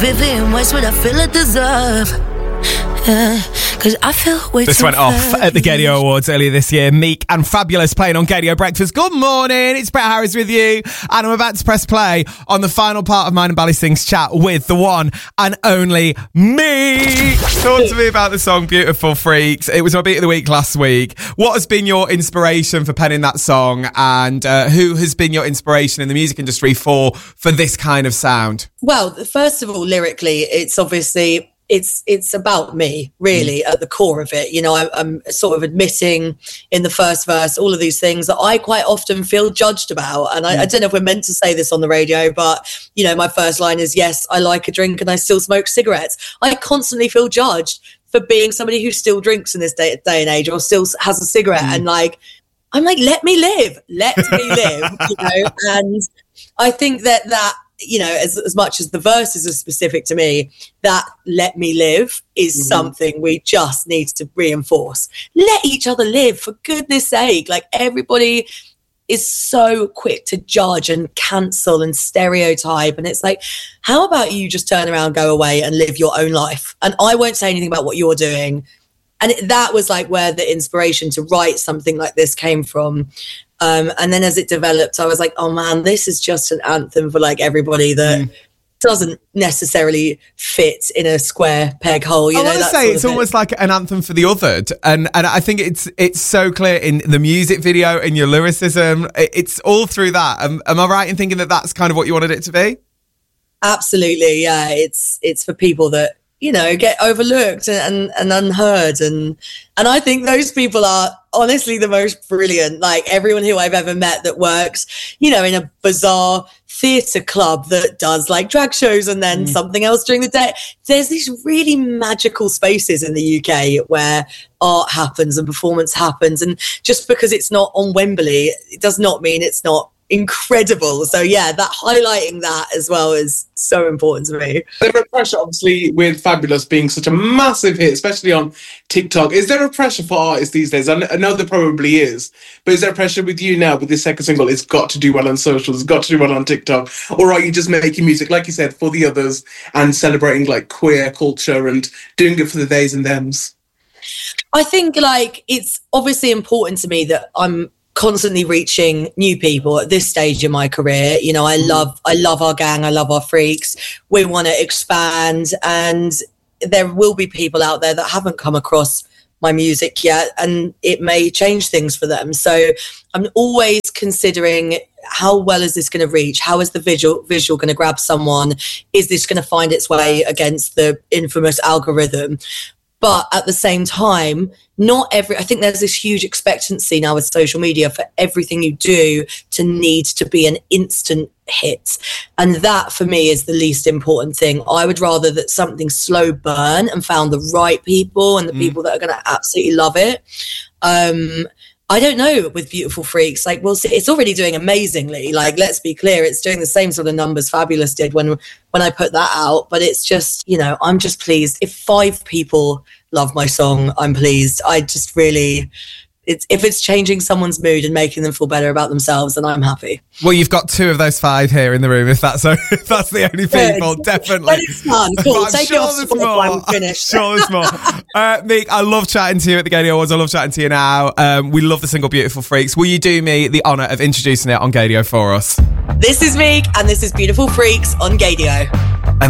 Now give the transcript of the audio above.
Vivian Westwood, I feel I deserve. Yeah, cause I feel way This too went off fat. at the Gaydio Awards earlier this year. Meek and Fabulous playing on Gaydio Breakfast. Good morning, it's Brett Harris with you, and I'm about to press play on the final part of mine and Bally Sings chat with the one and only Meek. Talk to me about the song Beautiful Freaks. It was my beat of the week last week. What has been your inspiration for penning that song, and who has been your inspiration in the music industry for this kind of sound? Well, first of all, lyrically, it's obviously it's about me, really, at the core of it. You know, I'm sort of admitting in the first verse all of these things that I quite often feel judged about. And I don't know if we're meant to say this on the radio, but, you know, my first line is, yes, I like a drink and I still smoke cigarettes. I constantly feel judged for being somebody who still drinks in this day and age, or still has a cigarette. And like, I'm like, let me live, you know. And I think that you know, as much as the verses are specific to me, that let me live is something we just need to reinforce. Let each other live, for goodness sake. Like, everybody is so quick to judge and cancel and stereotype. And it's like, how about you just turn around, go away and live your own life? And I won't say anything about what you're doing. And that was like where the inspiration to write something like this came from. And then as it developed, I was like, oh man, this is just an anthem for like everybody that doesn't necessarily fit in a square peg hole. You know, I want to say it's almost like an anthem for the othered. And I think it's so clear in the music video, in your lyricism. It's all through that. Am I right in thinking that that's kind of what you wanted it to be? Absolutely, yeah. It's for people that, you know, get overlooked and unheard. And I think those people are honestly the most brilliant. Like, everyone who I've ever met that works, you know, in a bizarre theatre club that does like drag shows and then something else during the day. There's these really magical spaces in the UK where art happens and performance happens. And just because it's not on Wembley, it does not mean it's not incredible. So yeah, that highlighting that as well is so important to me. There's a pressure, obviously, with Fabulous being such a massive hit, especially on TikTok. Is there a pressure for artists these days? I know there probably is, but is there pressure with you now with this second single? It's got to do well on socials, it's got to do well on TikTok, or are you just making music, like you said, for the others and celebrating like queer culture and doing it for the theys and thems? I think like it's obviously important to me that I'm constantly reaching new people at this stage in my career. You know, I love our gang, I love our freaks. We want to expand, and there will be people out there that haven't come across my music yet, and it may change things for them. So I'm always considering, how well is this going to reach? How is the visual going to grab someone? Is this going to find its way against the infamous algorithm? But at the same time, I think there's this huge expectancy now with social media for everything you do to need to be an instant hit. And that for me is the least important thing. I would rather that something slow burn and found the right people and the people that are going to absolutely love it. I don't know with Beautiful Freaks, like, we'll see. It's already doing amazingly. Like, let's be clear, it's doing the same sort of numbers Fabulous did when I put that out. But it's just, you know, I'm just pleased. If 5 people love my song, I'm pleased. I just really, if it's changing someone's mood and making them feel better about themselves, then I'm happy. Well, you've got 2 of those 5 here in the room, if that's the only people, definitely. But it's fun, cool. Take it off there's more. I'm finished. Sure there's more. Meek, I love chatting to you at the Gaydio Awards. I love chatting to you now. We love the single Beautiful Freaks. Will you do me the honour of introducing it on Gaydio for us? This is Meek, and this is Beautiful Freaks on Gaydio.